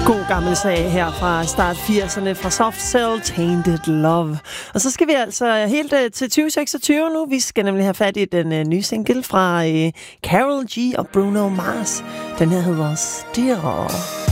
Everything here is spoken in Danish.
God gammel sag her fra start 80'erne fra Soft Cell, Tainted Love. Og så skal vi altså helt til 2026 nu. Vi skal nemlig have fat i den nye single fra Karol G og Bruno Mars. Den her hedder Still.